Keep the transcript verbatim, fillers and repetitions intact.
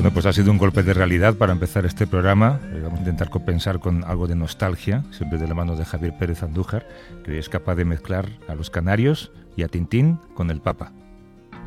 Bueno, pues ha sido un golpe de realidad para empezar este programa. Vamos a intentar compensar con algo de nostalgia, siempre de la mano de Javier Pérez Andújar, que es capaz de mezclar a los canarios y a Tintín con el Papa.